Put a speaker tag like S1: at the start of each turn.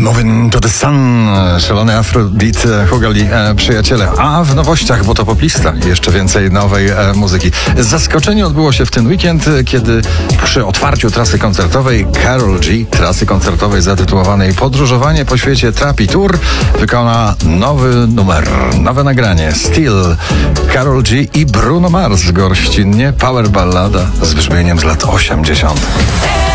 S1: Moving to the Sun, szalony afrobeat, Hugali, przyjaciele. A w nowościach, bo to poplista, jeszcze więcej nowej muzyki. Zaskoczenie odbyło się w ten weekend, kiedy przy otwarciu trasy koncertowej Karol G, trasy koncertowej zatytułowanej Podróżowanie po świecie Trapi Tour, wykona nowy numer, nowe nagranie Still. Karol G i Bruno Mars gościnnie, power ballada z brzmieniem z lat 80.